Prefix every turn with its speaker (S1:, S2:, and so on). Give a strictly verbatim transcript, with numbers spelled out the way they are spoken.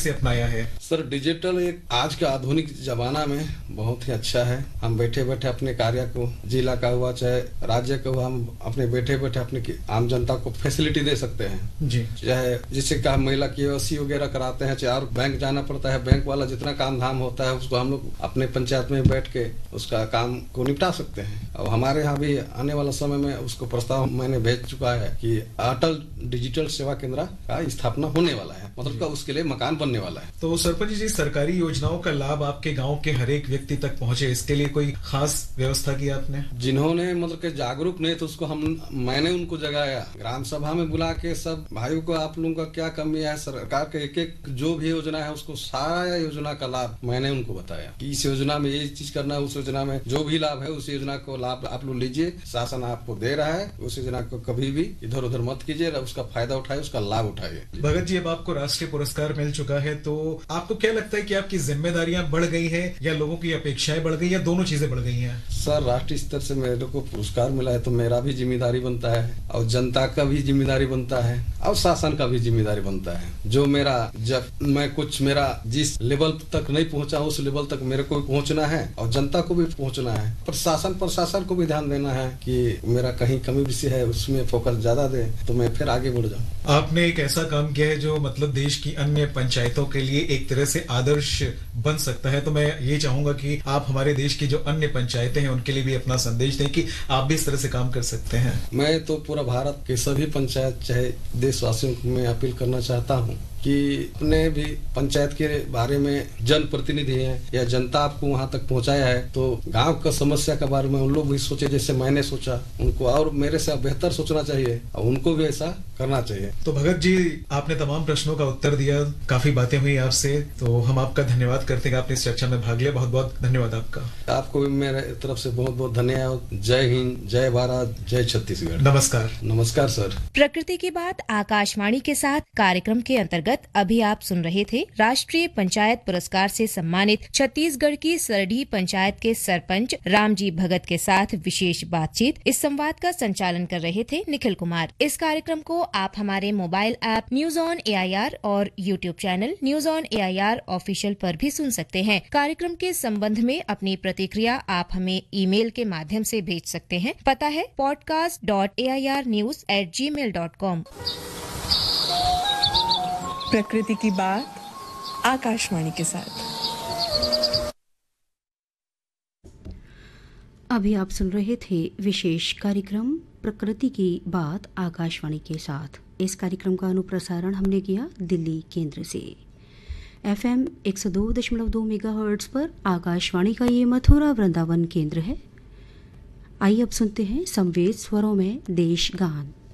S1: कैसे अपनाया है?
S2: सर डिजिटल एक आज के आधुनिक जमाना में बहुत ही अच्छा है। हम बैठे बैठे अपने कार्य को, जिला का हुआ चाहे राज्य का हुआ, हम अपने बैठे बैठे अपने आम जनता को फैसिलिटी दे सकते हैं
S1: जी।
S2: चाहे जिससे का महिला केवाईसी वगैरह कराते हैं, चाहे और बैंक जाना पड़ता है, बैंक वाला जितना काम धाम होता है उसको हम लोग अपने पंचायत में बैठ के उसका काम को निपटा सकते हैं। और हमारे यहाँ भी आने वाला समय में उसको प्रस्ताव मैंने भेज चुका है कि अटल डिजिटल सेवा केंद्र का स्थापना होने वाला है, मतलब का उसके लिए मकान बनने वाला है।
S1: तो सरपंच जी, सरकारी योजनाओं का लाभ आपके गांव के हर एक व्यक्ति तक पहुंचे, इसके लिए कोई खास व्यवस्था की आपने?
S2: जिन्होंने मतलब के जागरूक नहीं तो उसको हम मैंने उनको जगाया, ग्राम सभा में बुला के सब भाइयों को आप लोगों का क्या कमी है, सरकार के एक एक जो भी योजना है उसको सारा योजना का लाभ मैंने उनको बताया कि इस योजना में ये चीज करना है, उस योजना में जो भी लाभ है उस योजना को लाभ आप लोग लीजिए, शासन आपको दे रहा है, उस योजना को कभी भी इधर उधर मत कीजिए, उसका फायदा उठाइए, उसका लाभ उठाइए।
S1: भगत जी, अब आपको राष्ट्रीय पुरस्कार मिल चुका है, तो आपको क्या लगता है कि आपकी जिम्मेदारियां बढ़ गई है या लोगों की अपेक्षाएं बढ़ गई या दोनों चीजें बढ़ गई हैं?
S2: सर राष्ट्रीय स्तर से मेरे को पुरस्कार मिला है तो मेरा भी जिम्मेदारी बनता है और जनता का भी जिम्मेदारी बनता है और शासन का भी जिम्मेदारी बनता है। जो मेरा जब मैं कुछ मेरा जिस लेवल तक नहीं पहुंचा उस लेवल तक मेरे को भी पहुंचना है और जनता को भी पहुंचना है, प्रशासन प्रशासन को भी ध्यान देना है कि मेरा कहीं कमी विषय है उसमें फोकस ज्यादा दे तो मैं फिर आगे बढ़ जाऊँ।
S1: आपने एक ऐसा काम किया है जो मतलब देश की अन्य पंचायतों के लिए एक तरह से आदर्श बन सकता है, तो मैं ये चाहूंगा कि आप हमारे देश की जो अन्य पंचायतें हैं उनके लिए भी अपना संदेश दें कि आप भी इस तरह से काम कर सकते हैं।
S2: मैं तो पूरा भारत के सभी पंचायत चाहे देशवासियों को मैं अपील करना चाहता हूँ कि अपने भी पंचायत के बारे में जनप्रतिनिधि हैं या जनता आपको वहां तक पहुंचाया है तो गांव का समस्या के बारे में उन लोग भी सोचे जैसे मैंने सोचा, उनको और मेरे से बेहतर सोचना चाहिए और उनको भी ऐसा करना चाहिए।
S1: तो भगत जी, आपने तमाम प्रश्नों का उत्तर दिया, काफी बातें हुई आपसे, तो हम आपका धन्यवाद करते हैं, आपने इस चर्चा में भाग लिया, बहुत बहुत धन्यवाद आपका।
S2: आपको भी मेरे तरफ से बहुत बहुत धन्यवाद। जय हिंद, जय भारत, जय छत्तीसगढ़।
S1: नमस्कार।
S2: नमस्कार सर।
S3: प्रकृति की बात आकाशवाणी के साथ कार्यक्रम के अंतर्गत अभी आप सुन रहे थे राष्ट्रीय पंचायत पुरस्कार से सम्मानित छत्तीसगढ़ की सरडी पंचायत के सरपंच रामजी भगत के साथ विशेष बातचीत। इस संवाद का संचालन कर रहे थे निखिल कुमार। इस कार्यक्रम को आप हमारे mobile app news on AIR और YouTube channel news on AIR official पर भी सुन सकते हैं। कार्यक्रम के संबंध में अपनी प्रतिक्रिया आप हमें ईमेल के माध्यम से भेज सकते हैं। पता है podcast dot A I R news at ji mail dot com.
S4: प्रकृति की बात आकाशवाणी के साथ।
S5: अभी आप सुन रहे थे विशेष कार्यक्रम प्रकृति की बात आकाशवाणी के साथ। इस कार्यक्रम का अनुप्रसारण हमने किया दिल्ली केंद्र से। एफएम एक सौ दो दशमलव दो मेगाहर्ट्ज पर आकाशवाणी का ये मथुरा वृंदावन केंद्र है। आइए अब सुनते हैं संवेद स्वरों में देश गान।